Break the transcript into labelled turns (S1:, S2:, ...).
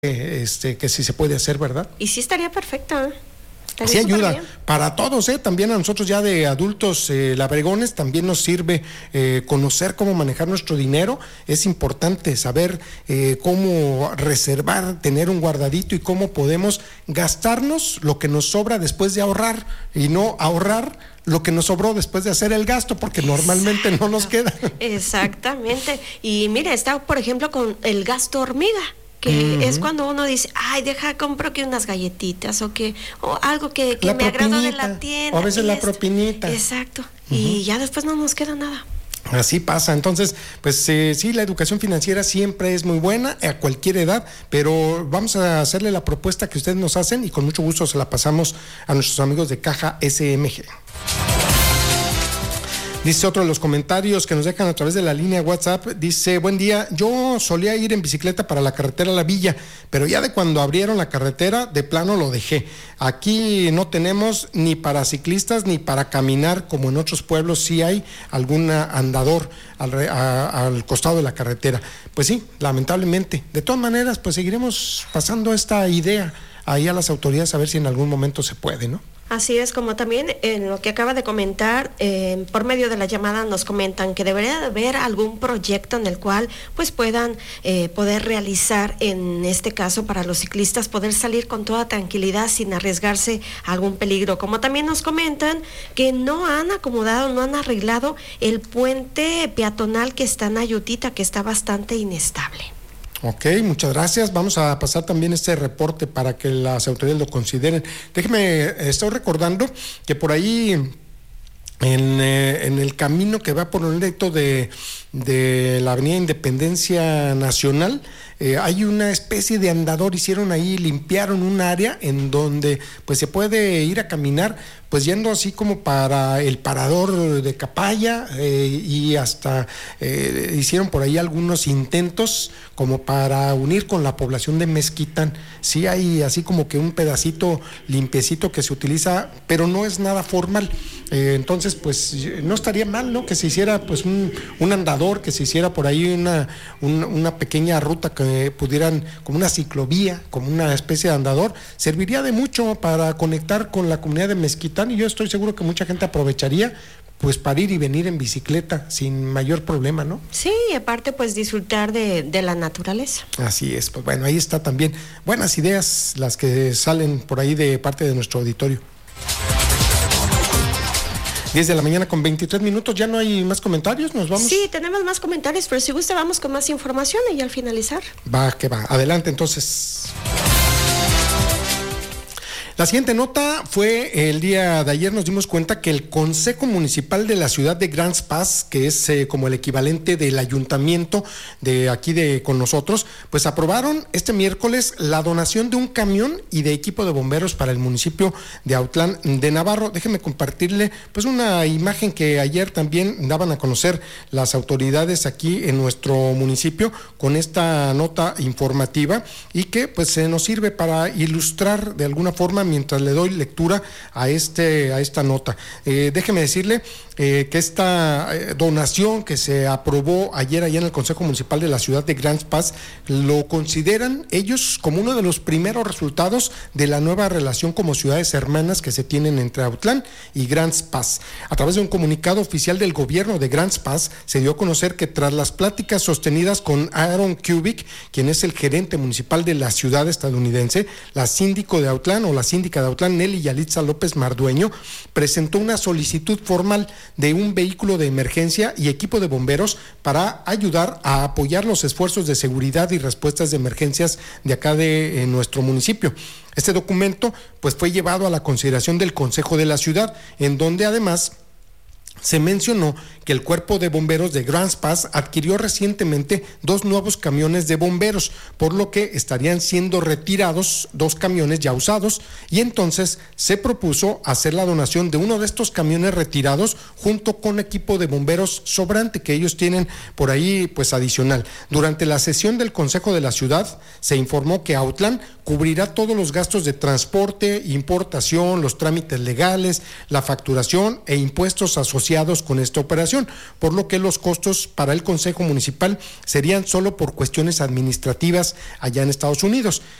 S1: que sí se puede hacer, ¿verdad?
S2: Y sí estaría perfecto, ¿eh?
S1: Sí ayuda para todos, también a nosotros ya de adultos labregones también nos sirve conocer cómo manejar nuestro dinero. Es importante saber cómo reservar, tener un guardadito y cómo podemos gastarnos lo que nos sobra después de ahorrar y no ahorrar lo que nos sobró después de hacer el gasto, porque normalmente no nos queda.
S2: Exactamente. Y mira, está por ejemplo con el gasto hormiga, que es cuando uno dice, ay, compro que unas galletitas o algo que me agradó de la tienda.
S1: O a veces la propinita.
S2: Exacto. Y ya después no nos queda nada.
S1: Así pasa. Entonces, pues sí, la educación financiera siempre es muy buena a cualquier edad, pero vamos a hacerle la propuesta que ustedes nos hacen y con mucho gusto se la pasamos a nuestros amigos de Caja SMG. Dice otro de los comentarios que nos dejan a través de la línea WhatsApp, dice, buen día, yo solía ir en bicicleta para la carretera La Villa, pero ya de cuando abrieron la carretera, de plano lo dejé. Aquí no tenemos ni para ciclistas ni para caminar, como en otros pueblos sí hay algún andador al costado de la carretera. Pues sí, lamentablemente. De todas maneras, pues seguiremos pasando esta idea ahí a las autoridades a ver si en algún momento se puede, ¿no?
S2: Así es, como también en lo que acaba de comentar, por medio de la llamada nos comentan que debería de haber algún proyecto en el cual pues puedan poder realizar, en este caso para los ciclistas, poder salir con toda tranquilidad sin arriesgarse a algún peligro. Como también nos comentan que no han acomodado, no han arreglado el puente peatonal que está en Ayutita, que está bastante inestable.
S1: Ok, muchas gracias. Vamos a pasar también este reporte para que las autoridades lo consideren. Estoy recordando que por ahí en el camino que va por el directo de la Avenida Independencia Nacional, hay una especie de andador, limpiaron un área en donde pues se puede ir a caminar, pues yendo así como para el parador de Capaya, y hasta hicieron por ahí algunos intentos como para unir con la población de Mezquitán. Sí hay así como que un pedacito limpiecito que se utiliza, pero no es nada formal. Entonces pues no estaría mal, ¿no? Que se hiciera pues un andador, que se hiciera por ahí una pequeña ruta que pudieran, como una ciclovía, como una especie de andador, serviría de mucho para conectar con la comunidad de Mezquitán, y yo estoy seguro que mucha gente aprovecharía pues para ir y venir en bicicleta sin mayor problema, ¿no?
S2: Sí, y aparte pues disfrutar de la naturaleza.
S1: Así es, pues bueno, ahí está también buenas ideas las que salen por ahí de parte de nuestro auditorio. 10 de la mañana con 23 minutos, ¿ya no hay más comentarios? ¿Nos vamos?
S2: Sí, tenemos más comentarios, pero si gusta vamos con más información y al finalizar.
S1: Va, adelante entonces. La siguiente nota fue el día de ayer, nos dimos cuenta que el Consejo Municipal de la ciudad de Grants Pass, que es como el equivalente del ayuntamiento de aquí con nosotros, pues aprobaron este miércoles la donación de un camión y de equipo de bomberos para el municipio de Autlán de Navarro. Déjenme compartirle pues una imagen que ayer también daban a conocer las autoridades aquí en nuestro municipio con esta nota informativa, y que pues nos sirve para ilustrar de alguna forma mientras le doy lectura a esta nota. Déjeme decirle que esta donación que se aprobó ayer allá en el Consejo Municipal de la ciudad de Grants Pass lo consideran ellos como uno de los primeros resultados de la nueva relación como ciudades hermanas que se tienen entre Autlán y Grants Pass. A través de un comunicado oficial del gobierno de Grants Pass se dio a conocer que tras las pláticas sostenidas con Aaron Kubik, quien es el gerente municipal de la ciudad estadounidense, la síndico de Autlán o la síndica de Autlán, Nelly Yalitza López Mardueño, presentó una solicitud formal de un vehículo de emergencia y equipo de bomberos para ayudar a apoyar los esfuerzos de seguridad y respuestas de emergencias de acá de nuestro municipio. Este documento pues fue llevado a la consideración del Consejo de la Ciudad, en donde además se mencionó que el Cuerpo de Bomberos de Grants Pass adquirió recientemente 2 nuevos camiones de bomberos, por lo que estarían siendo retirados 2 camiones ya usados, y entonces se propuso hacer la donación de uno de estos camiones retirados junto con equipo de bomberos sobrante que ellos tienen por ahí pues adicional. Durante la sesión del Consejo de la Ciudad se informó que Autlán cubrirá todos los gastos de transporte, importación, los trámites legales, la facturación e impuestos asociados asociados con esta operación, por lo que los costos para el Consejo Municipal serían solo por cuestiones administrativas allá en Estados Unidos.